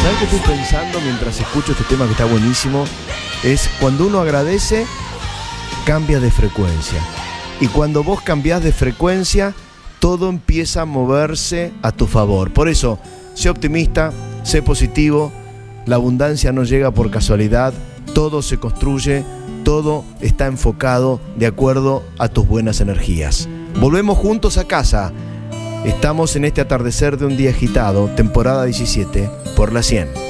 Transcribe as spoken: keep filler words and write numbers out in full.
¿Sabes qué estoy pensando mientras escucho este tema que está buenísimo? Es cuando uno agradece, cambia de frecuencia. Y cuando vos cambiás de frecuencia, todo empieza a moverse a tu favor. Por eso, sé optimista, sé positivo. La abundancia no llega por casualidad. Todo se construye, todo está enfocado de acuerdo a tus buenas energías. Volvemos juntos a casa. Estamos en este atardecer de un día agitado, temporada diecisiete, por la cien.